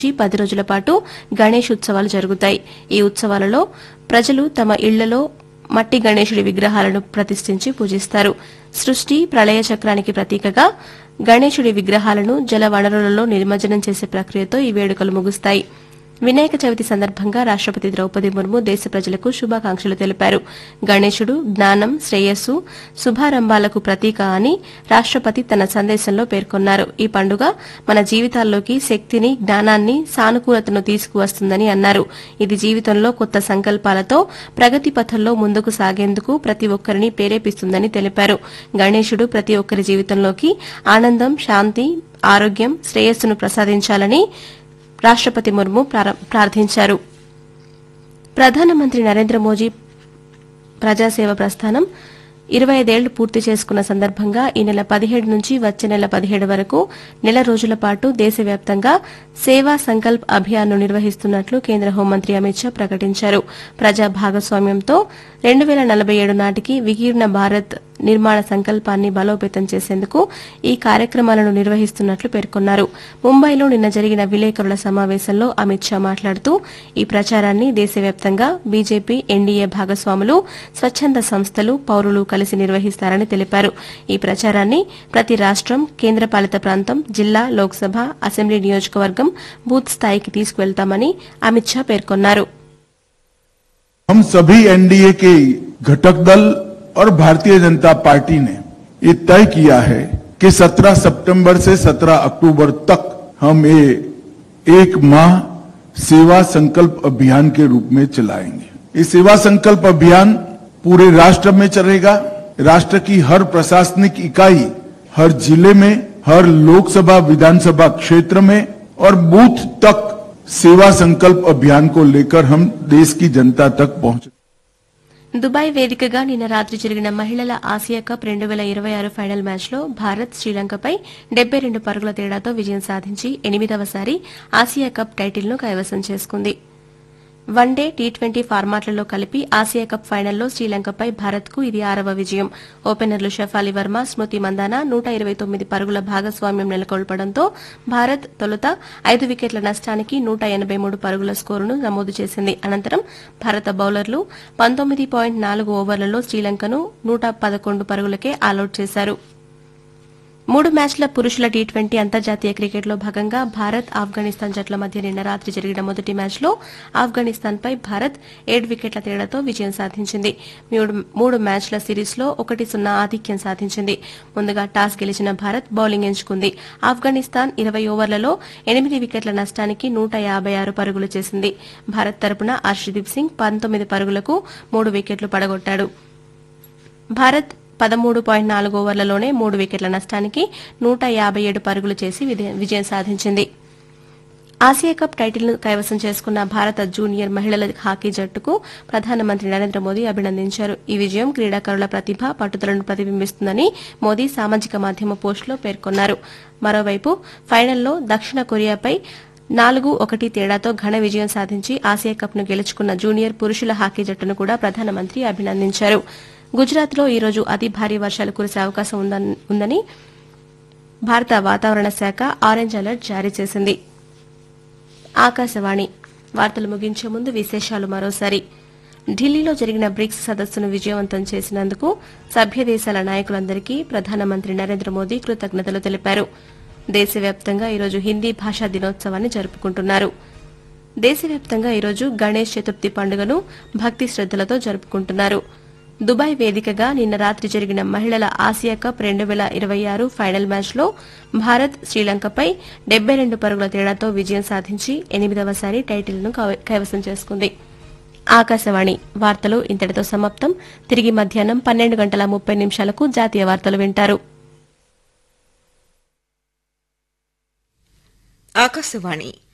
10 రోజుల పాటు గణేష్ ఉత్సవాలు జరుగుతాయి. ఈ ఉత్సవాలలో ప్రజలు తమ ఇళ్లలో మట్టి గణేశుడి విగ్రహాలను ప్రతిష్ఠించి పూజిస్తారు. సృష్టి ప్రళయ చక్రానికి ప్రతీకగా గణేశుడి విగ్రహాలను జల వనరులలో నిమజ్జనం చేసే ప్రక్రియతో ఈ వేడుకలు ముగుస్తాయి. వినాయక చవితి సందర్భంగా రాష్టపతి ద్రౌపది ముర్ము దేశ ప్రజలకు శుభాకాంక్షలు తెలిపారు. గణేశుడు జ్ఞానం, శ్రేయస్సు, శుభారంభాలకు ప్రతీక అని రాష్టపతి తన సందేశంలో పేర్కొన్నారు. ఈ పండుగ మన జీవితాల్లోకి శక్తిని, జ్ఞానాన్ని, సానుకూలతను తీసుకువస్తుందని అన్నారు. ఇది జీవితంలో కొత్త సంకల్పాలతో ప్రగతి పథంలో ముందుకు సాగేందుకు ప్రతి ఒక్కరిని ప్రేరేపిస్తుందని తెలిపారు. గణేశుడు ప్రతి ఒక్కరి జీవితంలోకి ఆనందం, శాంతి, ఆరోగ్యం, శ్రేయస్సును ప్రసాదించాలని రాష్టపతి ముర్ము ప్రార్థించారు. ప్రధానమంత్రి నరేంద్ర మోదీ ప్రజాసేవ ప్రస్థానం 25 ఏళ్లు పూర్తి చేసుకున్న సందర్భంగా ఈ నెల 17 నుంచి వచ్చే నెల 17 వరకు నెల రోజుల పాటు దేశవ్యాప్తంగా సేవా సంకల్ప్ అభియాన్ను నిర్వహిస్తున్నట్లు కేంద్ర హోంమంత్రి అమిత్ షా ప్రకటించారు. ప్రజా భాగస్వామ్యంతో 2047 నాటికి వికీర్ణ భారత్ నిర్మాణ సంకల్పాన్ని బలోపేతం చేసేందుకు ఈ కార్యక్రమాలను నిర్వహిస్తున్నట్లు పేర్కొన్నారు. ముంబైలో నిన్న జరిగిన విలేకరుల సమావేశంలో అమిత్ షా మాట్లాడుతూ ఈ ప్రచారాన్ని దేశవ్యాప్తంగా బీజేపీ, ఎన్డీఏ భాగస్వాములు, స్వచ్ఛంద సంస్థలు, పౌరులు కలిసి నిర్వహిస్తారని తెలిపారు. ఈ ప్రచారాన్ని ప్రతి రాష్టం, కేంద్రపాలిత ప్రాంతం, జిల్లా, లోక్సభ, అసెంబ్లీ నియోజకవర్గం, బూత్ స్థాయికి తీసుకువెళ్తామని అమిత్ షా పేర్కొన్నారు. हम सभी एनडीए के घटक दल और भारतीय जनता पार्टी ने ये तय किया है कि 17 सितंबर से 17 अक्टूबर तक हम ये एक माह सेवा संकल्प अभियान के रूप में चलाएंगे. ये सेवा संकल्प अभियान पूरे राष्ट्र में चलेगा. राष्ट्र की हर प्रशासनिक इकाई, हर जिले में, हर लोकसभा विधानसभा क्षेत्र में और बूथ तक सेवा संकल्प अभियान को लेकर हम देश की जनता तक पहुंचे. దుబాయ్ వేదికగా నిన్న రాత్రి జరిగిన మహిళల ఆసియా కప్ 2026 ఫైనల్ మ్యాచ్లో భారత్ శ్రీలంకపై 72 పరుగుల తేడాతో విజయం సాధించి 8వసారి ఆసియా కప్ టైటిల్ను కైవసం చేసుకుంది. వన్డే, టీ20 ఫార్మాట్లలో కలిపి ఆసియా కప్ ఫైనల్లో శ్రీలంకపై భారత్కు ఇది 6వ విజయం. ఓపెనర్లు షఫాలి వర్మ, స్మృతి మందాన 129 పరుగుల భాగస్వామ్యం నెలకొల్పడంతో భారత్ తొలుత 5 వికెట్ల నష్టానికి 183 పరుగుల స్కోరును నమోదు చేసింది. అనంతరం భారత బౌలర్లు 19.4 ఓవర్లలో శ్రీలంకను 111 పరుగులకే ఆలౌట్ చేశారు. 3 మ్యాచ్ల పురుషుల టీ20 అంతర్జాతీయ క్రికెట్లో భాగంగా భారత్, ఆఫ్ఘనిస్తాన్ జట్ల మధ్య నిన్న రాత్రి జరిగిన మొదటి మ్యాచ్లో ఆఫ్ఘనిస్తాన్పై భారత్ 7 వికెట్ల తేడాతో విజయం సాధించింది. 3 మ్యాచ్ల సిరీస్లో 1-0 ఆధిక్యం సాధించింది. ముందుగా టాస్ గెలిచిన భారత్ బౌలింగ్ ఎంచుకుంది. ఆఫ్ఘనిస్తాన్ 20 ఓవర్లలో 8 వికెట్ల నష్టానికి 156 పరుగులు చేసింది. భారత్ తరపున హర్షదీప్ సింగ్ 19 పరుగులకు 3 వికెట్లు పడగొట్టాడు. భారత్ 13.4 ఓవర్లలోనే 3 వికెట్ల నష్టానికి 157 పరుగులు చేసి విజయం సాధించింది. ఆసియా కప్ టైటిల్ను కైవసం చేసుకున్న భారత జూనియర్ మహిళల హాకీ జట్టుకు ప్రధానమంత్రి నరేంద్ర మోదీ అభినందించారు. ఈ విజయం క్రీడాకారుల ప్రతిభ, పట్టుదలను ప్రతిబింబిస్తుందని మోదీ సామాజిక మాధ్యమ పోస్టులో పేర్కొన్నారు. మరోవైపు ఫైనల్లో దక్షిణ కొరియాపై 4-1 తేడాతో ఘన విజయం సాధించి ఆసియా కప్ను గెలుచుకున్న జూనియర్ పురుషుల హాకీ జట్టును కూడా ప్రధానమంత్రి అభినందించారు. గుజరాత్లో ఈ రోజు అతి భారీ వర్షాలు కురిసే అవకాశం ఉందని భారత వాతావరణ శాఖ ఆరెంజ్ అలర్ట్ జారీ చేసింది. ఆకాశవాణి వార్తలు ముగించే ముందు విశేషాలు మరోసారి. ఢిల్లీలో జరిగిన బ్రిక్స్ సదస్సును విజయవంతం చేసినందుకు సభ్య దేశాల నాయకులందరికీ ప్రధానమంత్రి నరేంద్ర మోదీ కృతజ్ఞతలు తెలిపారు. దేశవ్యాప్తంగా ఈరోజు హిందీ భాషా దినోత్సవాన్ని జరుపుకుంటున్నారు. దేశవ్యాప్తంగా ఈరోజు గణేష్ చతుర్థి పండుగను భక్తి శ్రద్దలతో జరుపుకుంటున్నారు. దుబాయ్ వేదికగా నిన్న రాత్రి జరిగిన మహిళల ఆసియా కప్ 2026 ఫైనల్ మ్యాచ్లో భారత్ శ్రీలంకపై 72 పరుగుల తేడాతో విజయం సాధించి 8వసారి టైటిల్ను కైవసం చేసుకుంది. ఆకాశవాణి వార్తలు ఇంతటితో సమాప్తం. తిరిగి మధ్యాహ్నం 12:30 జాతీయ వార్తలు వింటారు. ఆకాశవాణి